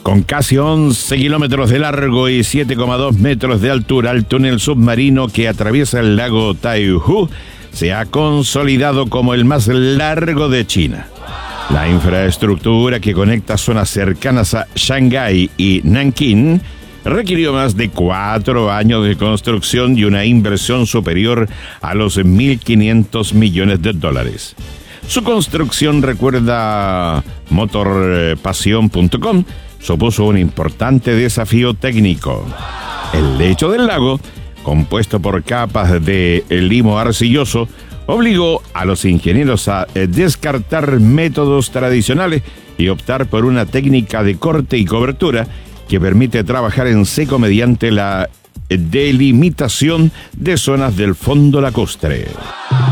Con casi 11 kilómetros de largo y 7,2 metros de altura, el túnel submarino que atraviesa el lago Taihu se ha consolidado como el más largo de China. La infraestructura que conecta zonas cercanas a Shanghái y Nankín requirió más de 4 años de construcción y una inversión superior a los 1.500 millones de dólares. Su construcción, recuerda motorpasión.com, supuso un importante desafío técnico. El lecho del lago, compuesto por capas de limo arcilloso, obligó a los ingenieros a descartar métodos tradicionales y optar por una técnica de corte y cobertura que permite trabajar en seco mediante la delimitación de zonas del fondo lacustre.